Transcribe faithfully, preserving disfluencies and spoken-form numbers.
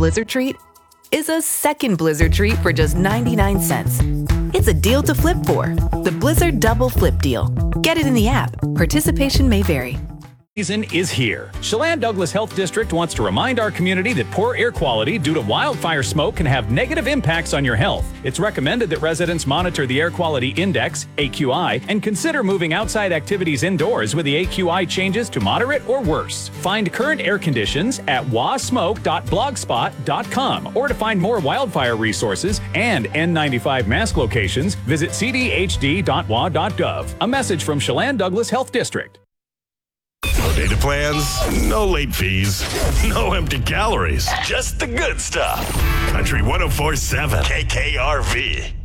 Blizzard treat is a second Blizzard treat for just ninety-nine cents. It's a deal to flip for. The Blizzard Double Flip Deal. Get it in the app. Participation may vary. Season is here. Chelan Douglas Health District wants to remind our community that poor air quality due to wildfire smoke can have negative impacts on your health. It's recommended that residents monitor the Air Quality Index, A Q I, and consider moving outside activities indoors with the A Q I changes to moderate or worse. Find current air conditions at wasmoke dot blogspot dot com, or to find more wildfire resources and N ninety-five mask locations, visit c d h d dot w a dot gov. A message from Chelan Douglas Health District. No data plans, no late fees, no empty calories, just the good stuff. Country one oh four point seven K K R V.